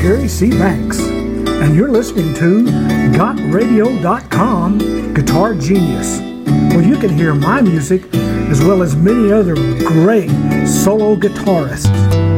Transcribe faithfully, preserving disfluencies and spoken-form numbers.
Gary C. Banks, and you're listening to got radio dot com Guitar Genius, where you can hear my music as well as many other great solo guitarists.